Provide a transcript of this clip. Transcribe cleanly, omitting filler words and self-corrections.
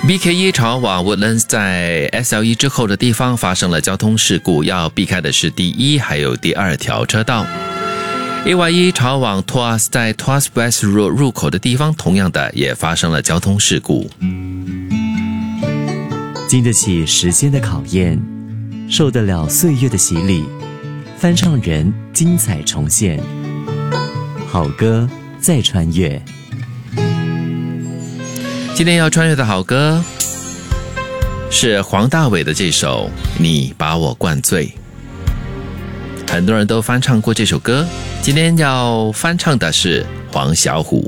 BK1 朝往 Woodlands 在 SL1 之后的地方发生了交通事故，要避开的是第1还有第2条车道。AY1 朝往 Tuas 在 Tuas West Road 入口的地方同样的也发生了交通事故。 经得起时间的考验，受得了岁月的洗礼，翻唱人精彩重现，好歌再穿越。 今天要穿越的好歌是黄大炜的这首《你把我灌醉》，很多人都翻唱过这首歌，今天要翻唱的是黄小琥。